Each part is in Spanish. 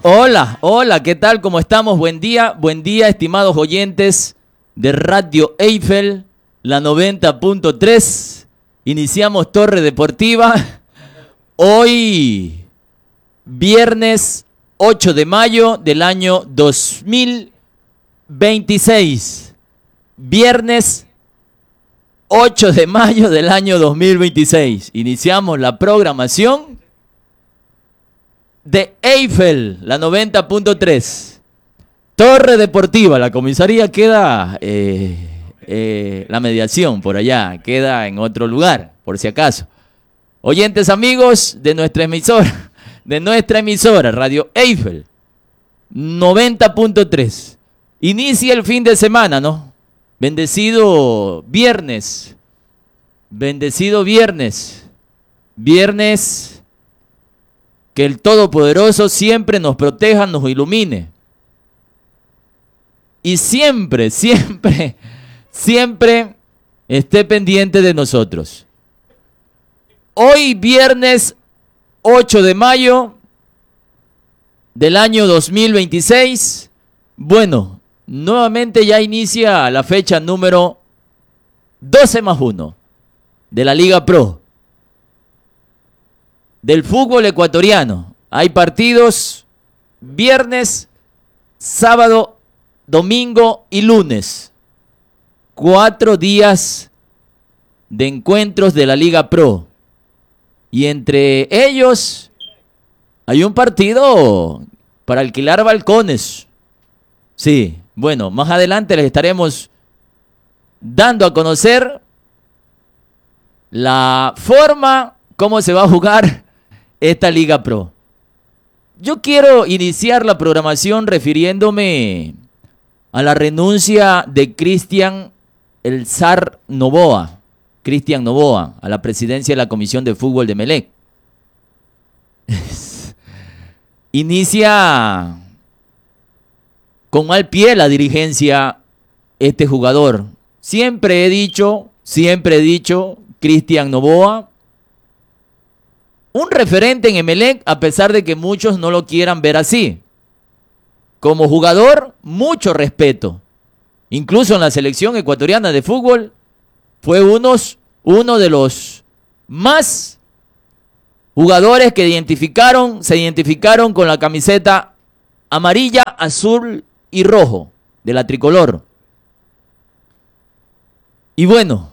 Hola, hola, ¿qué tal? ¿Cómo estamos? Buen día, estimados oyentes de Radio Eiffel, la 90.3. Iniciamos Torre Deportiva. Hoy, viernes 8 de mayo del año 2026. Viernes 8 de mayo del año 2026. Iniciamos la programación de Eiffel, la 90.3. Torre Deportiva, la comisaría queda, la mediación por allá, queda en otro lugar, por si acaso. Oyentes amigos de nuestra emisora, Radio Eiffel, 90.3. Inicia el fin de semana, ¿no? Bendecido viernes. Viernes. Que el Todopoderoso siempre nos proteja, nos ilumine. Y siempre esté pendiente de nosotros. Hoy, viernes 8 de mayo del año 2026. Bueno, nuevamente ya inicia la fecha número 12+1 de la Liga Pro. Del fútbol ecuatoriano. Hay partidos viernes, sábado, domingo y lunes. 4 días de encuentros de la Liga Pro. Y entre ellos hay un partido para alquilar balcones. Sí, bueno, más adelante les estaremos dando a conocer la forma, cómo se va a jugar esta Liga Pro. Yo quiero iniciar la programación refiriéndome a la renuncia de Cristian el Zar Novoa, a la presidencia de la Comisión de Fútbol de Emelec. Inicia con mal pie la dirigencia este jugador. Siempre he dicho, Cristian Novoa, un referente en Emelec, a pesar de que muchos no lo quieran ver así. Como jugador, mucho respeto. Incluso en la selección ecuatoriana de fútbol, fue uno de los más jugadores que se identificaron con la camiseta amarilla, azul y rojo de la tricolor. Y bueno,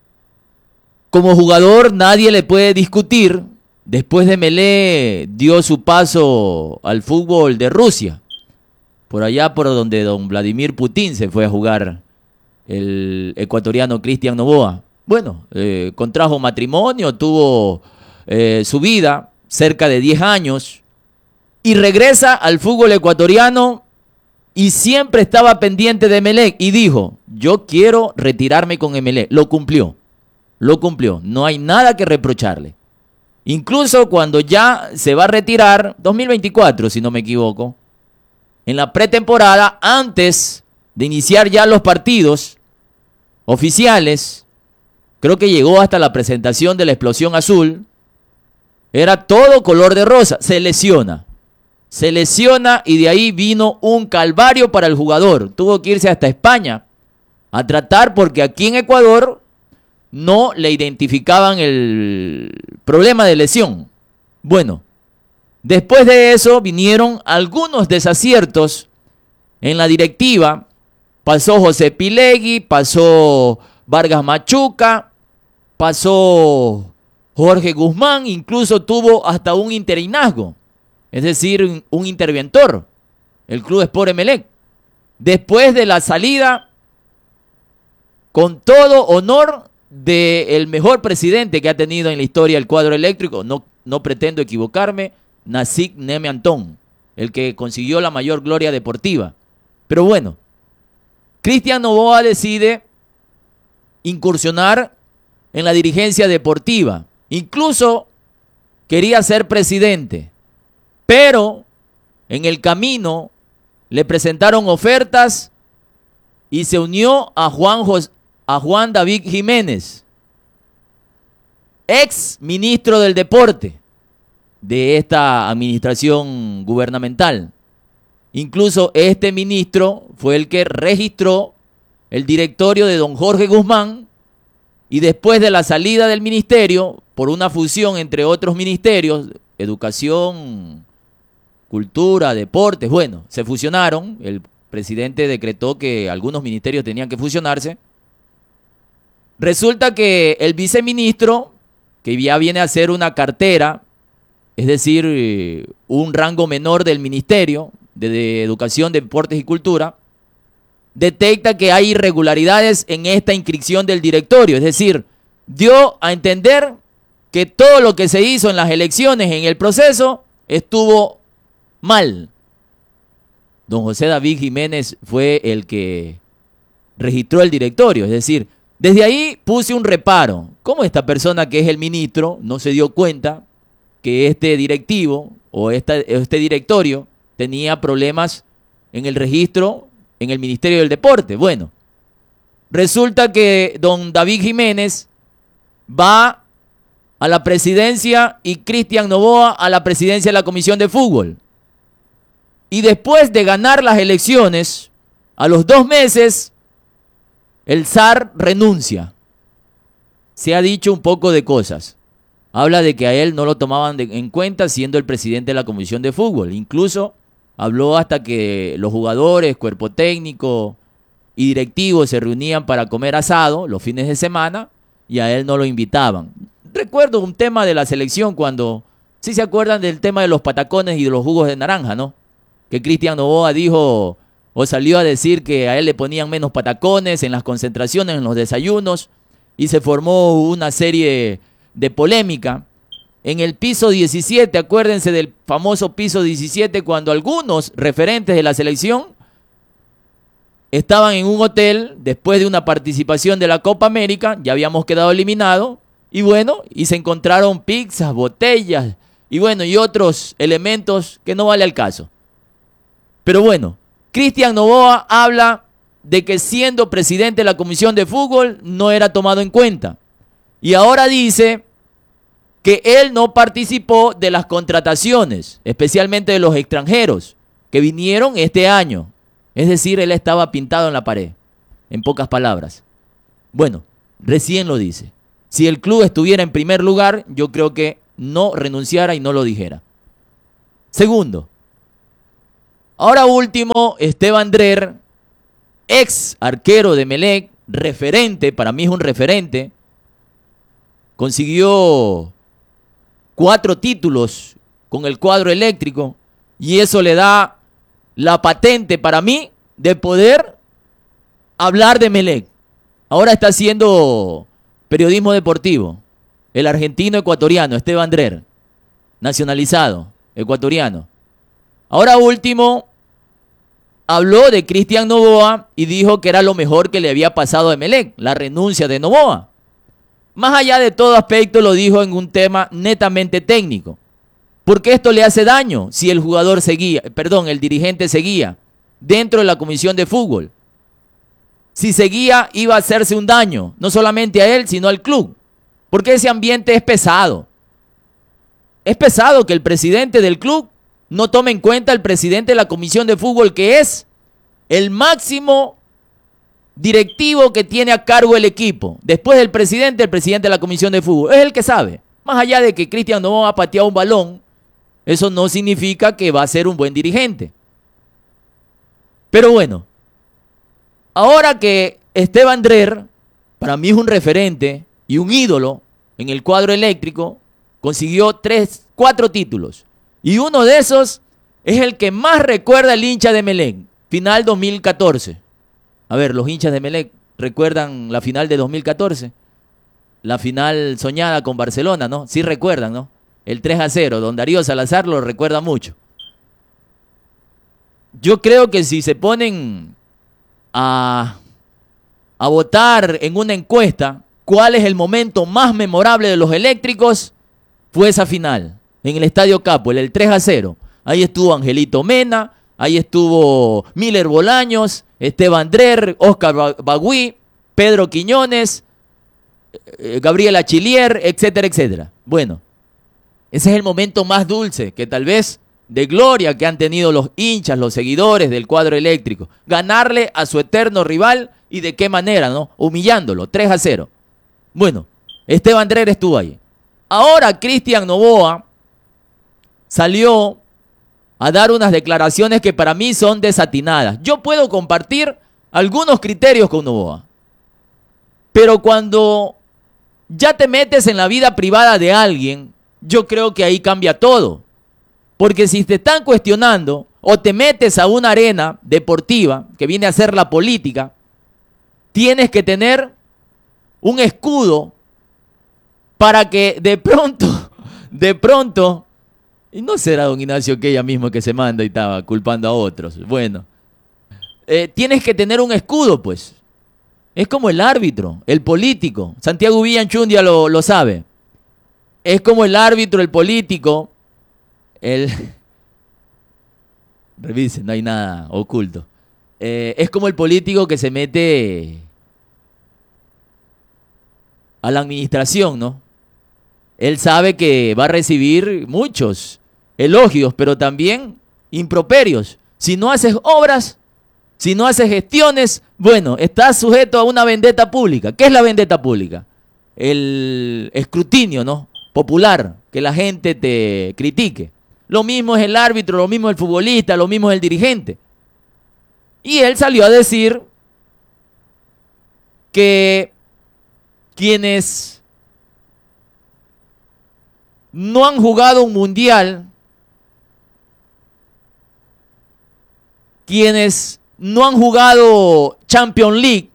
como jugador nadie le puede discutir. Después de Melé dio su paso al fútbol de Rusia, por allá por donde don Vladimir Putin se fue a jugar el ecuatoriano Cristian Novoa. Bueno, contrajo matrimonio, tuvo su vida, cerca de 10 años, y regresa al fútbol ecuatoriano y siempre estaba pendiente de Emelec y dijo, yo quiero retirarme con Emelec. Lo cumplió, no hay nada que reprocharle. Incluso cuando ya se va a retirar, 2024 si no me equivoco, en la pretemporada, antes de iniciar ya los partidos oficiales, creo que llegó hasta la presentación de la explosión azul, era todo color de rosa, se lesiona y de ahí vino un calvario para el jugador. Tuvo que irse hasta España a tratar porque aquí en Ecuador no le identificaban el problema de lesión. Bueno, después de eso vinieron algunos desaciertos en la directiva. Pasó José Pilegui, pasó Vargas Machuca, pasó Jorge Guzmán, incluso tuvo hasta un interinazgo, es decir, un interventor, el Club Sport Emelec. Después de la salida, con todo honor, del mejor presidente que ha tenido en la historia el cuadro eléctrico, no pretendo equivocarme, Nasik Neme Antón, el que consiguió la mayor gloria deportiva. Pero bueno, Cristian Novoa decide incursionar en la dirigencia deportiva. Incluso quería ser presidente, pero en el camino le presentaron ofertas y se unió a Juan David Jiménez, ex ministro del deporte de esta administración gubernamental. Incluso este ministro fue el que registró el directorio de don Jorge Guzmán, y después de la salida del ministerio, por una fusión entre otros ministerios, educación, cultura, deportes, bueno, se fusionaron. El presidente decretó que algunos ministerios tenían que fusionarse. Resulta que el viceministro, que ya viene a ser una cartera, es decir, un rango menor del Ministerio de Educación, Deportes y Cultura, detecta que hay irregularidades en esta inscripción del directorio. Es decir, dio a entender que todo lo que se hizo en las elecciones, en el proceso, estuvo mal. Don José David Jiménez fue el que registró el directorio. Es decir, desde ahí puse un reparo. ¿Cómo esta persona que es el ministro no se dio cuenta que este directivo o este directorio tenía problemas en el registro en el Ministerio del Deporte? Bueno, resulta que don David Jiménez va a la presidencia y Cristian Noboa a la presidencia de la Comisión de Fútbol. Y después de ganar las elecciones, a los 2 meses, el zar renuncia. Se ha dicho un poco de cosas. Habla de que a él no lo tomaban en cuenta siendo el presidente de la Comisión de Fútbol. Incluso habló hasta que los jugadores, cuerpo técnico y directivos se reunían para comer asado los fines de semana y a él no lo invitaban. Recuerdo un tema de la selección cuando, sí se acuerdan del tema de los patacones y de los jugos de naranja, ¿no? Que Cristian Noboa dijo o salió a decir que a él le ponían menos patacones en las concentraciones, en los desayunos, y se formó una serie de polémica. En el piso 17, acuérdense del famoso piso 17, cuando algunos referentes de la selección estaban en un hotel después de una participación de la Copa América, ya habíamos quedado eliminados, y bueno, y se encontraron pizzas, botellas, y bueno, y otros elementos que no vale al caso. Pero bueno, Cristian Noboa habla de que siendo presidente de la Comisión de Fútbol no era tomado en cuenta. Y ahora dice que él no participó de las contrataciones, especialmente de los extranjeros, que vinieron este año. Es decir, él estaba pintado en la pared, en pocas palabras. Bueno, recién lo dice. Si el club estuviera en primer lugar, yo creo que no renunciara y no lo dijera. Segundo, ahora último, Esteban Drer, ex arquero de Emelec, referente, para mí es un referente, consiguió 4 títulos con el cuadro eléctrico y eso le da la patente para mí de poder hablar de Emelec. Ahora está haciendo periodismo deportivo. El argentino ecuatoriano, Esteban Drer, nacionalizado, ecuatoriano. Ahora último, habló de Cristian Noboa y dijo que era lo mejor que le había pasado a Emelec, la renuncia de Noboa. Más allá de todo aspecto, lo dijo en un tema netamente técnico. Porque esto le hace daño si el jugador seguía, el dirigente seguía dentro de la Comisión de Fútbol. Si seguía, iba a hacerse un daño, no solamente a él, sino al club. Porque ese ambiente es pesado. Es pesado que el presidente del club no tome en cuenta al presidente de la Comisión de Fútbol, que es el máximo directivo que tiene a cargo el equipo. Después del presidente, el presidente de la Comisión de Fútbol. Es el que sabe. Más allá de que Cristian Noboa ha pateado un balón, eso no significa que va a ser un buen dirigente. Pero bueno, ahora que Esteban Drer, para mí es un referente y un ídolo en el cuadro eléctrico, consiguió 4 títulos. Y uno de esos es el que más recuerda el hincha de Emelec, final 2014. A ver, los hinchas de Emelec recuerdan la final de 2014, la final soñada con Barcelona, ¿no? Sí recuerdan, ¿no? El 3-0, don Darío Salazar lo recuerda mucho. Yo creo que si se ponen a votar en una encuesta cuál es el momento más memorable de los eléctricos, fue esa final en el Estadio Capuel, el 3-0. Ahí estuvo Angelito Mena, ahí estuvo Miller Bolaños, Esteban Drer, Oscar Bagüí, Pedro Quiñones, Gabriel Achillier, etcétera, etcétera. Bueno, ese es el momento más dulce que tal vez de gloria que han tenido los hinchas, los seguidores del cuadro eléctrico. Ganarle a su eterno rival y de qué manera, ¿no? Humillándolo, 3-0. Bueno, Esteban Dreher estuvo ahí. Ahora Cristian Novoa salió a dar unas declaraciones que para mí son desatinadas. Yo puedo compartir algunos criterios con Novoa, pero cuando ya te metes en la vida privada de alguien, yo creo que ahí cambia todo. Porque si te están cuestionando o te metes a una arena deportiva que viene a ser la política, tienes que tener un escudo para que de pronto, y no será don Ignacio que ella mismo que se manda y estaba culpando a otros. Bueno, tienes que tener un escudo, pues. Es como el árbitro, el político. Santiago Villanchundia lo sabe. Es como el árbitro, el político, Revisen, no hay nada oculto. Es como el político que se mete a la administración, ¿no? Él sabe que va a recibir muchos elogios, pero también improperios. Si no haces obras, si no haces gestiones, bueno, estás sujeto a una vendetta pública. ¿Qué es la vendetta pública? El escrutinio, ¿no? Popular, que la gente te critique. Lo mismo es el árbitro, lo mismo es el futbolista, lo mismo es el dirigente. Y él salió a decir que quienes no han jugado un mundial, quienes no han jugado Champions League,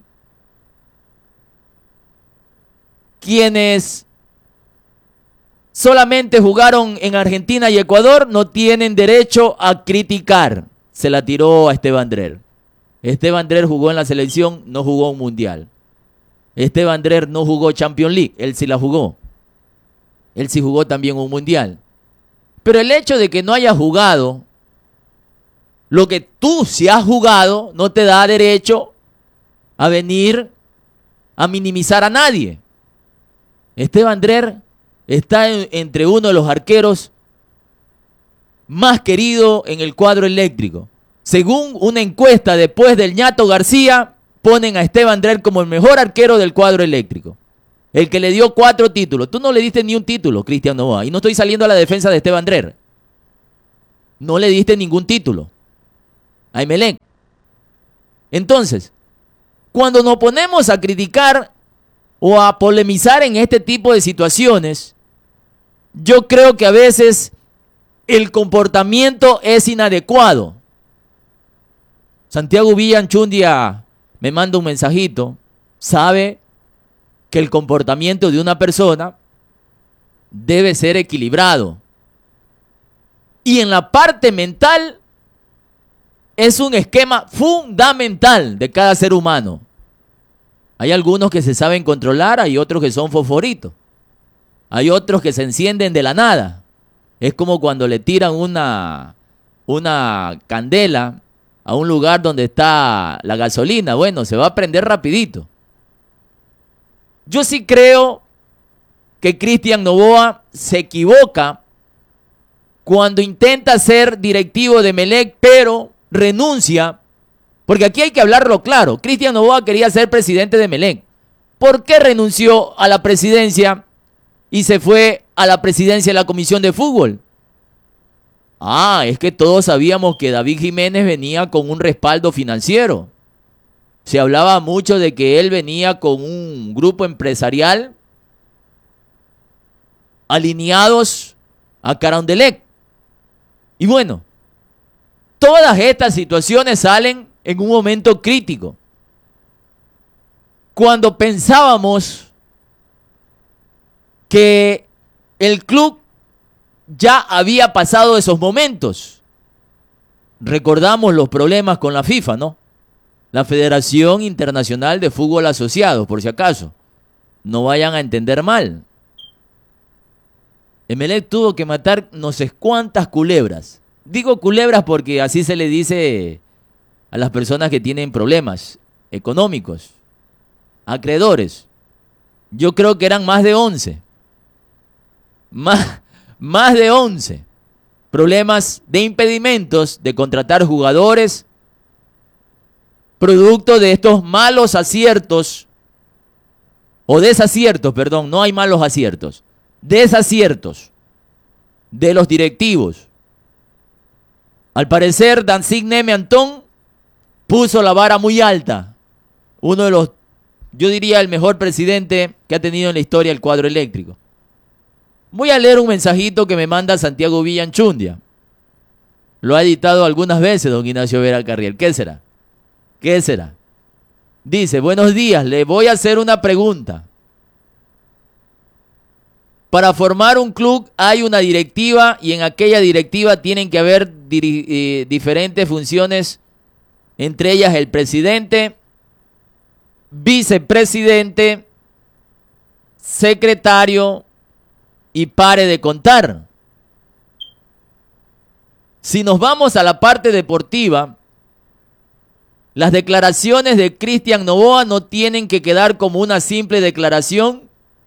quienes solamente jugaron en Argentina y Ecuador, no tienen derecho a criticar. Se la tiró a Esteban Dreher. Esteban Dreher jugó en la selección, no jugó un mundial. Esteban Dreher no jugó Champions League, él sí la jugó. Él sí jugó también un mundial. Pero el hecho de que no haya jugado, lo que tú sí has jugado, no te da derecho a venir a minimizar a nadie. Esteban Dreher está entre uno de los arqueros más queridos en el cuadro eléctrico. Según una encuesta después del Ñato García, ponen a Esteban Dreher como el mejor arquero del cuadro eléctrico. El que le dio 4 títulos. Tú no le diste ni un título, Cristian Novoa. Y no estoy saliendo a la defensa de Esteban Dreher. No le diste ningún título a Emelec. Entonces, cuando nos ponemos a criticar o a polemizar en este tipo de situaciones, yo creo que a veces el comportamiento es inadecuado. Santiago Villanchundia me manda un mensajito, sabe que el comportamiento de una persona debe ser equilibrado. Y en la parte mental es un esquema fundamental de cada ser humano. Hay algunos que se saben controlar, hay otros que son fosforitos. Hay otros que se encienden de la nada. Es como cuando le tiran una candela a un lugar donde está la gasolina. Bueno, se va a prender rapidito. Yo sí creo que Cristian Novoa se equivoca cuando intenta ser directivo de Emelec, pero renuncia. Porque aquí hay que hablarlo claro. Cristian Novoa quería ser presidente de Emelec. ¿Por qué renunció a la presidencia y se fue a la presidencia de la Comisión de Fútbol? Es que todos sabíamos que David Jiménez venía con un respaldo financiero. Se hablaba mucho de que él venía con un grupo empresarial alineados a Carondelet. Y bueno, todas estas situaciones salen en un momento crítico. Cuando pensábamos que el club ya había pasado esos momentos. Recordamos los problemas con la FIFA, ¿no? La Federación Internacional de Fútbol Asociado, por si acaso. No vayan a entender mal. Emelec tuvo que matar no sé cuántas culebras. Digo culebras porque así se le dice a las personas que tienen problemas económicos, acreedores. Yo creo que eran más de 11. Más de 11. problemas de impedimentos de contratar jugadores, producto de estos malos aciertos, o desaciertos, perdón, no hay malos aciertos, desaciertos de los directivos. Al parecer, Danzigne Antón puso la vara muy alta. Uno de los, yo diría, el mejor presidente que ha tenido en la historia el cuadro eléctrico. Voy a leer un mensajito que me manda Santiago Villanchundia. Lo ha editado algunas veces don Ignacio Vera Carriel. ¿Qué será? ¿Qué será? Dice, buenos días, le voy a hacer una pregunta. Para formar un club hay una directiva y en aquella directiva tienen que haber diferentes funciones, entre ellas el presidente, vicepresidente, secretario y pare de contar. Si nos vamos a la parte deportiva, las declaraciones de Cristian Noboa no tienen que quedar como una simple declaración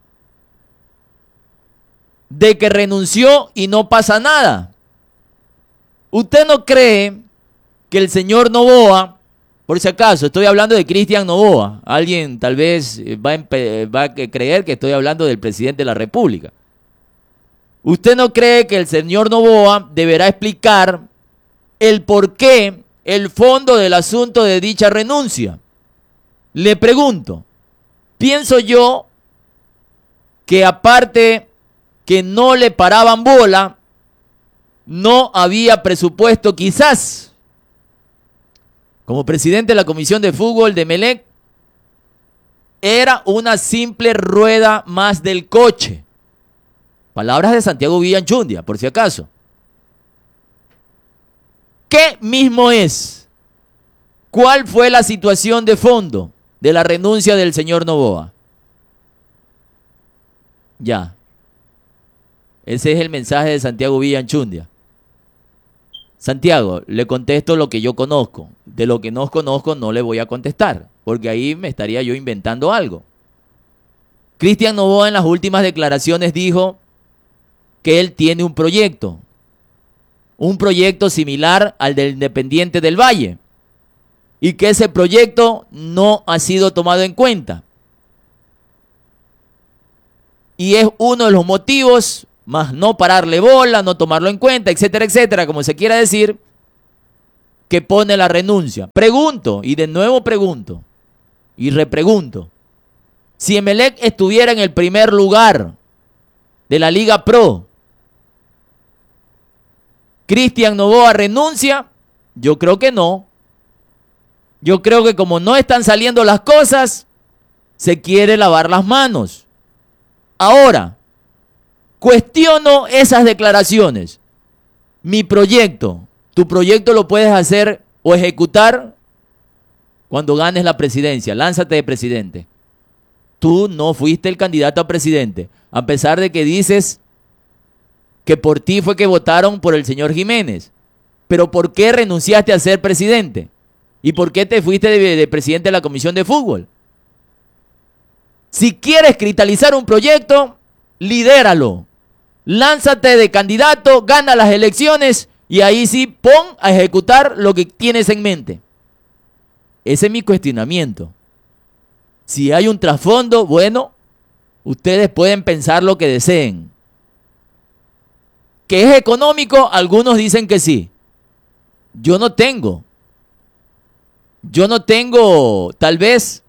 de que renunció y no pasa nada. ¿Usted no cree que el señor Noboa, por si acaso, estoy hablando de Cristian Noboa, alguien tal vez va a creer que estoy hablando del presidente de la República? ¿Usted no cree que el señor Noboa deberá explicar el porqué, el fondo del asunto de dicha renuncia? Le pregunto, pienso yo que aparte que no le paraban bola, no había presupuesto quizás. Como presidente de la Comisión de Fútbol de Emelec, era una simple rueda más del coche. Palabras de Santiago Villanchundia, por si acaso. ¿Qué mismo es? ¿Cuál fue la situación de fondo de la renuncia del señor Noboa? Ya. Ese es el mensaje de Santiago Villanchundia. Santiago, le contesto lo que yo conozco. De lo que no conozco no le voy a contestar, porque ahí me estaría yo inventando algo. Cristian Noboa en las últimas declaraciones dijo que él tiene un proyecto similar al del Independiente del Valle, y que ese proyecto no ha sido tomado en cuenta. Y es uno de los motivos, más no pararle bola, no tomarlo en cuenta, etcétera, etcétera, como se quiera decir, que pone la renuncia. Pregunto, y de nuevo pregunto, y repregunto, si Emelec estuviera en el primer lugar de la Liga Pro, ¿Cristian Noboa renuncia? Yo creo que no. Yo creo que como no están saliendo las cosas, se quiere lavar las manos. Ahora, cuestiono esas declaraciones. Mi proyecto, tu proyecto lo puedes hacer o ejecutar cuando ganes la presidencia. Lánzate de presidente. Tú no fuiste el candidato a presidente, a pesar de que dices que por ti fue que votaron por el señor Jiménez. Pero ¿por qué renunciaste a ser presidente? ¿Y por qué te fuiste de presidente de la Comisión de Fútbol? Si quieres cristalizar un proyecto, lidéralo. Lánzate de candidato, gana las elecciones y ahí sí pon a ejecutar lo que tienes en mente. Ese es mi cuestionamiento. Si hay un trasfondo, bueno, ustedes pueden pensar lo que deseen. ¿Que es económico? Algunos dicen que sí. Yo no tengo tal vez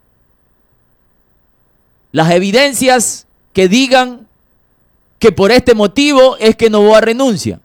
las evidencias que digan que por este motivo es que Noboa renuncia.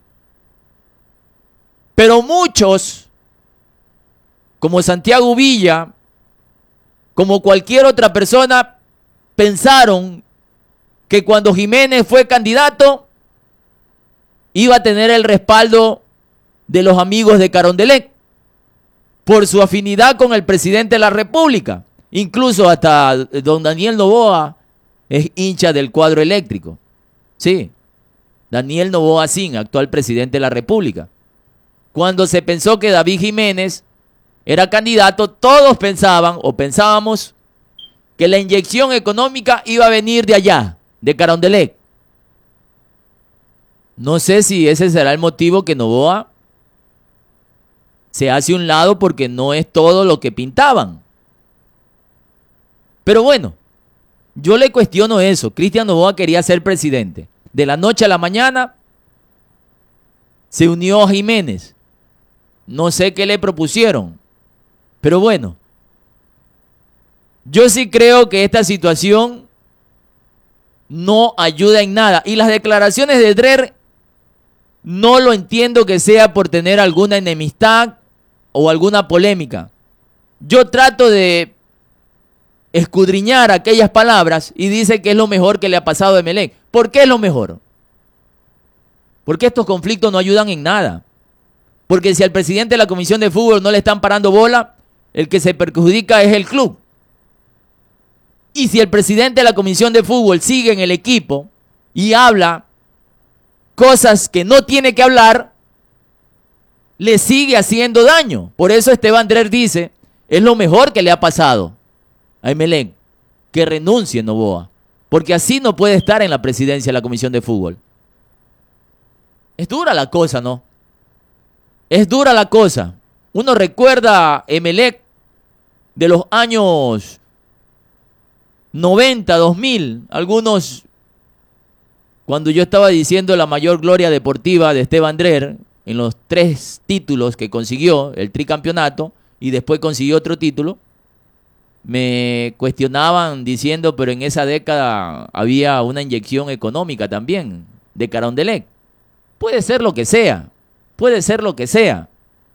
Pero muchos, como Santiago Villa, como cualquier otra persona, pensaron que cuando Jiménez fue candidato iba a tener el respaldo de los amigos de Carondelet por su afinidad con el presidente de la República. Incluso hasta don Daniel Noboa es hincha del cuadro eléctrico. Sí, Daniel Noboa Sin, actual presidente de la República. Cuando se pensó que David Jiménez era candidato, todos pensaban o pensábamos que la inyección económica iba a venir de allá, de Carondelet. No sé si ese será el motivo que Noboa se hace a un lado porque no es todo lo que pintaban. Pero bueno, yo le cuestiono eso. Cristian Noboa quería ser presidente. De la noche a la mañana se unió a Jiménez. No sé qué le propusieron. Pero bueno, yo sí creo que esta situación no ayuda en nada. Y las declaraciones de Drer no lo entiendo que sea por tener alguna enemistad o alguna polémica. Yo trato de escudriñar aquellas palabras y dice que es lo mejor que le ha pasado a Emelec. ¿Por qué es lo mejor? Porque estos conflictos no ayudan en nada. Porque si al presidente de la Comisión de Fútbol no le están parando bola, el que se perjudica es el club. Y si el presidente de la Comisión de Fútbol sigue en el equipo y habla cosas que no tiene que hablar, le sigue haciendo daño. Por eso Esteban Drer dice, es lo mejor que le ha pasado a Emelec, que renuncie Noboa, porque así no puede estar en la presidencia de la Comisión de Fútbol. Es dura la cosa, ¿no? Es dura la cosa. Uno recuerda Emelec de los años 90, 2000, algunos, cuando yo estaba diciendo la mayor gloria deportiva de Esteban Drer, en los 3 títulos que consiguió, el tricampeonato, y después consiguió otro título, me cuestionaban diciendo, pero en esa década había una inyección económica también de Carondelet. Puede ser lo que sea, puede ser lo que sea.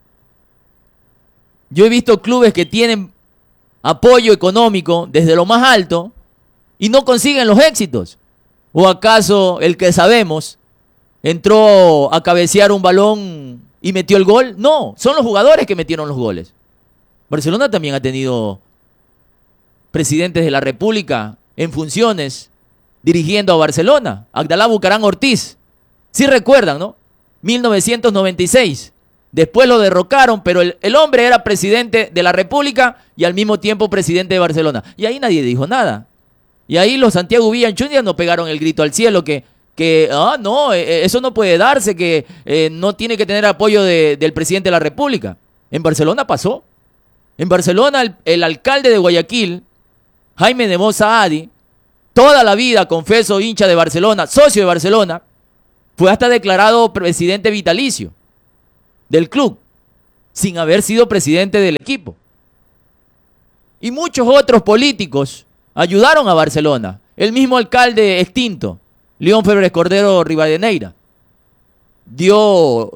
Yo he visto clubes que tienen apoyo económico desde lo más alto y no consiguen los éxitos. ¿O acaso el que sabemos entró a cabecear un balón y metió el gol? No, son los jugadores que metieron los goles. Barcelona también ha tenido presidentes de la República en funciones dirigiendo a Barcelona. Abdalá Bucarán Ortiz. Sí recuerdan, ¿no? 1996. Después lo derrocaron, pero el hombre era presidente de la República y al mismo tiempo presidente de Barcelona. Y ahí nadie dijo nada. Y ahí los Santiago Villanchundia no pegaron el grito al cielo eso no puede darse, que no tiene que tener apoyo del presidente de la República. En Barcelona pasó. En Barcelona el alcalde de Guayaquil, Jaime de Moza Adi, toda la vida, confeso, hincha de Barcelona, socio de Barcelona, fue hasta declarado presidente vitalicio del club, sin haber sido presidente del equipo. Y muchos otros políticos ayudaron a Barcelona. El mismo alcalde extinto, León Febres Cordero Rivadeneira, dio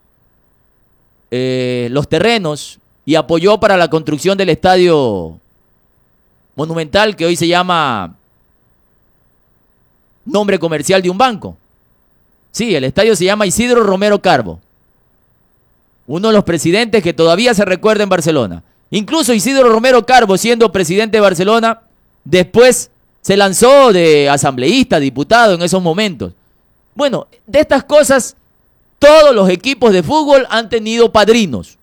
los terrenos y apoyó para la construcción del estadio Monumental, que hoy se llama nombre comercial de un banco. Sí, el estadio se llama Isidro Romero Carbo. Uno de los presidentes que todavía se recuerda en Barcelona. Incluso Isidro Romero Carbo, siendo presidente de Barcelona, después se lanzó de asambleísta, diputado en esos momentos. Bueno, de estas cosas, todos los equipos de fútbol han tenido padrinos.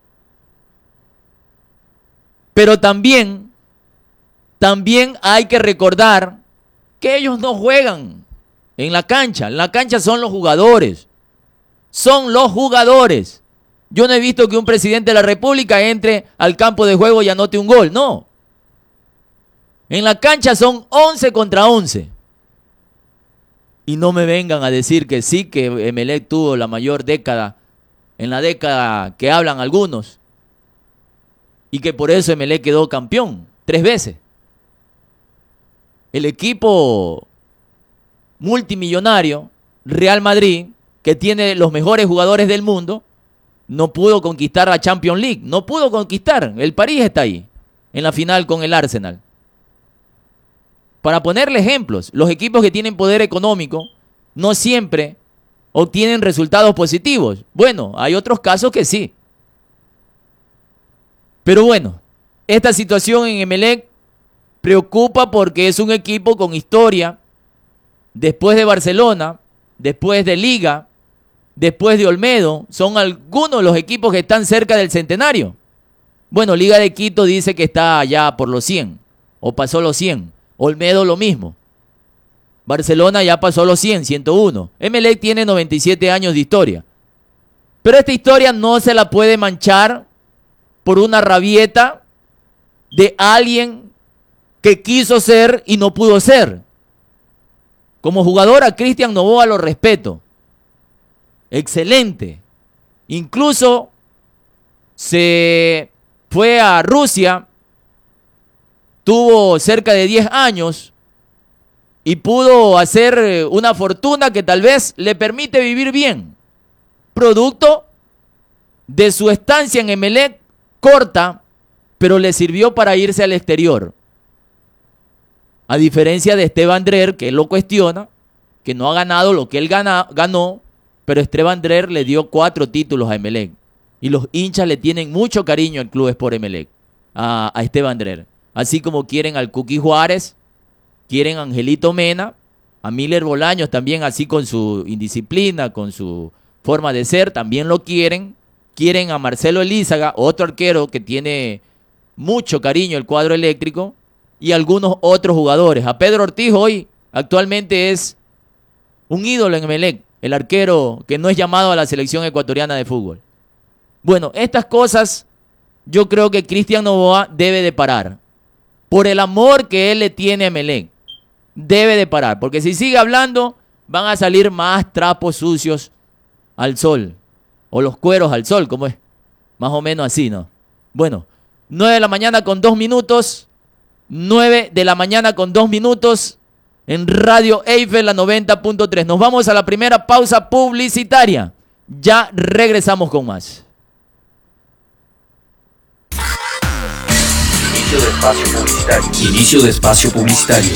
Pero también hay que recordar que ellos no juegan en la cancha. En la cancha son los jugadores. Son los jugadores. Yo no he visto que un presidente de la República entre al campo de juego y anote un gol. No. En la cancha son 11 contra 11. Y no me vengan a decir que sí, que Emelec tuvo la mayor década, en la década que hablan algunos. Y que por eso Emelec quedó campeón 3 veces. El equipo multimillonario, Real Madrid, que tiene los mejores jugadores del mundo, no pudo conquistar la Champions League. No pudo conquistar. El París está ahí, en la final con el Arsenal. Para ponerle ejemplos, los equipos que tienen poder económico no siempre obtienen resultados positivos. Bueno, hay otros casos que sí. Pero bueno, esta situación en Emelec preocupa porque es un equipo con historia. Después de Barcelona, después de Liga, después de Olmedo, son algunos de los equipos que están cerca del centenario. Bueno, Liga de Quito dice que está allá por los 100, o pasó los 100. Olmedo lo mismo. Barcelona ya pasó los 100, 101. Emelec tiene 97 años de historia. Pero esta historia no se la puede manchar por una rabieta de alguien que quiso ser y no pudo ser. Como jugador a Cristian Noboa lo respeto. Excelente. Incluso se fue a Rusia, tuvo cerca de 10 años y pudo hacer una fortuna que tal vez le permite vivir bien. Producto de su estancia en Emelec corta, pero le sirvió para irse al exterior. A diferencia de Esteban Drer, que él lo cuestiona, que no ha ganado lo que él ganó, pero Esteban Drer le dio 4 títulos a Emelec. Y los hinchas le tienen mucho cariño al Club Sport Emelec, a Esteban Drer. Así como quieren al Cookie Juárez, quieren a Angelito Mena, a Miller Bolaños también, así con su indisciplina, con su forma de ser, también lo quieren. Quieren a Marcelo Elízaga, otro arquero que tiene mucho cariño el cuadro eléctrico, y algunos otros jugadores. A Pedro Ortiz hoy actualmente es un ídolo en Emelec, el arquero que no es llamado a la selección ecuatoriana de fútbol. Bueno, estas cosas yo creo que Cristian Noboa debe de parar. Por el amor que él le tiene a Emelec, debe de parar. Porque si sigue hablando, van a salir más trapos sucios al sol. O los cueros al sol, como es. Más o menos así, ¿no? Bueno, 9 de la mañana con 2 minutos. 9 de la mañana con 2 minutos. En Radio Eiffel, la 90.3. Nos vamos a la primera pausa publicitaria. Ya regresamos con más. Inicio de espacio publicitario. Inicio de espacio publicitario.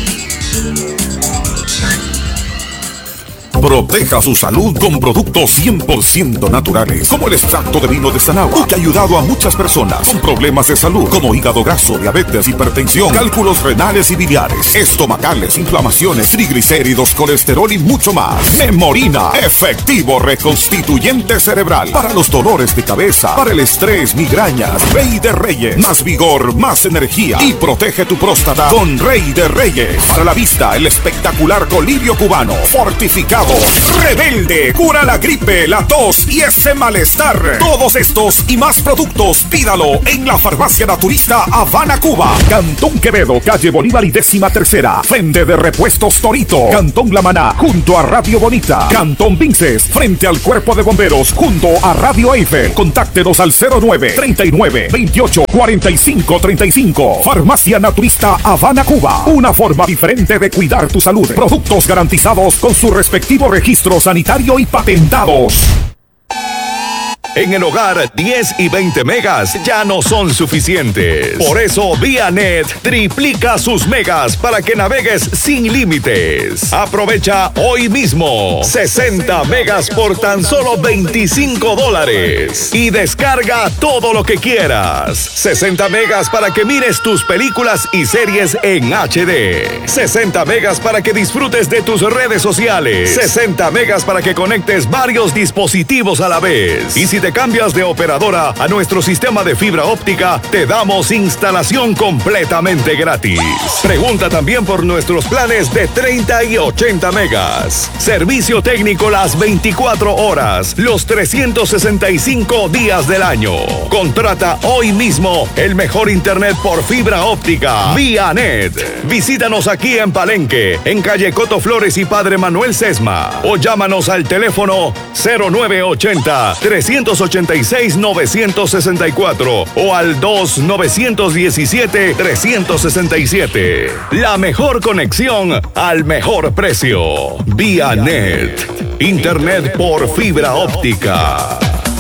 Proteja su salud con productos 100% naturales, como el extracto de vino de Sanagua, que ha ayudado a muchas personas con problemas de salud, como hígado graso, diabetes, hipertensión, cálculos renales y biliares, estomacales, inflamaciones, triglicéridos, colesterol y mucho más. Memorina, efectivo reconstituyente cerebral, para los dolores de cabeza, para el estrés, migrañas. Rey de Reyes, más vigor, más energía, y protege tu próstata con Rey de Reyes. Para la vista, el espectacular colirio cubano, fortificado. Rebelde, cura la gripe, la tos y ese malestar. Todos estos y más productos, pídalo en la Farmacia Naturista Habana, Cuba. Cantón Quevedo, calle Bolívar y 13ª. Frente de Repuestos Torito. Cantón La Maná, junto a Radio Bonita. Cantón Vinces, frente al Cuerpo de Bomberos, junto a Radio Eiffel. Contáctenos al 09 39 28 45 35. Farmacia Naturista Habana, Cuba. Una forma diferente de cuidar tu salud. Productos garantizados con su respectivo registro sanitario y patentados. En el hogar, 10 y 20 megas ya no son suficientes. Por eso, ViaNet triplica sus megas para que navegues sin límites. Aprovecha hoy mismo 60 megas por tan solo $25 y descarga todo lo que quieras. 60 megas para que mires tus películas y series en HD. 60 megas para que disfrutes de tus redes sociales. 60 megas para que conectes varios dispositivos a la vez. Y si te cambias de operadora a nuestro sistema de fibra óptica, te damos instalación completamente gratis. Pregunta también por nuestros planes de 30 y 80 megas. Servicio técnico las 24 horas, los 365 días del año. Contrata hoy mismo el mejor internet por fibra óptica, ViaNet. Visítanos aquí en Palenque, en calle Coto Flores y Padre Manuel Sesma, o llámanos al teléfono 0980 386 964 o al 2917 367. La mejor conexión al mejor precio. ViaNet. Internet por fibra óptica.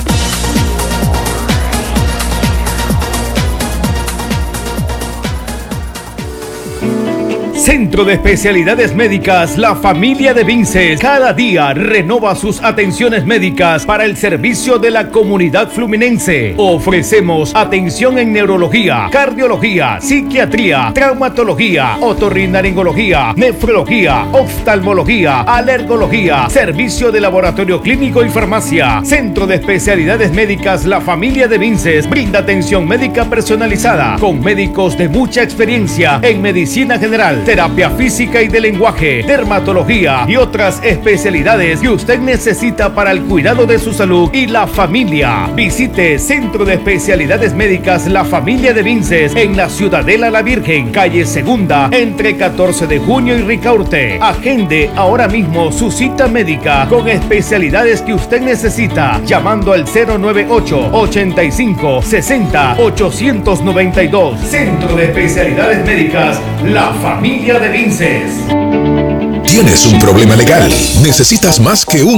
Centro de Especialidades Médicas La Familia de Vinces cada día renova sus atenciones médicas para el servicio de la comunidad fluminense. Ofrecemos atención en neurología, cardiología, psiquiatría, traumatología, otorrinolaringología, nefrología, oftalmología, alergología, servicio de laboratorio clínico y farmacia. Centro de Especialidades Médicas La Familia de Vinces brinda atención médica personalizada con médicos de mucha experiencia en medicina general, terapia terapia física y de lenguaje, dermatología y otras especialidades que usted necesita para el cuidado de su salud y la familia. Visite Centro de Especialidades Médicas La Familia de Vinces en la Ciudadela La Virgen, calle Segunda, entre 14 de junio y Ricaurte. Agende ahora mismo su cita médica con especialidades que usted necesita, llamando al 098-85-60-892. Centro de Especialidades Médicas La Familia de Vinces. ¿Tienes un problema legal? ¿Necesitas más que un